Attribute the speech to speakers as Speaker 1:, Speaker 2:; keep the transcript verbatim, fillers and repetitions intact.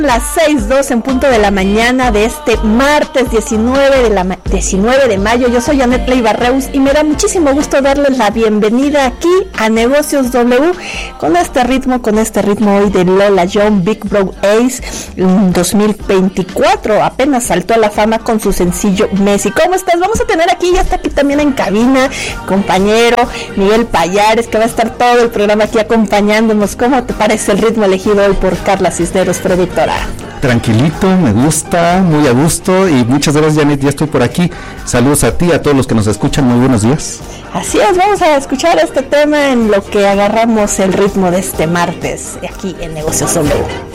Speaker 1: Las seis doce en punto de la mañana de este martes diecinueve de, la ma- diecinueve de mayo. Yo soy Anet Leiva Reus y me da muchísimo gusto darles la bienvenida aquí a Negocios W con este ritmo, con este ritmo hoy de Lola Young, Big Bro Ace dos mil veinticuatro. Apenas saltó a la fama con su sencillo Messi. ¿Cómo estás? Vamos a tener aquí, ya está aquí también en cabina, compañero Miguel Payares, que va a estar todo el programa aquí acompañándonos. ¿Cómo te parece el ritmo elegido hoy por Carla Cisneros, productora?
Speaker 2: Tranquilito, me gusta, muy a gusto y muchas gracias, Janet, ya estoy por aquí. Saludos a ti, a todos los que nos escuchan, muy buenos días.
Speaker 1: Así es, vamos a escuchar este tema en lo que agarramos el ritmo de este martes aquí en Negocios W.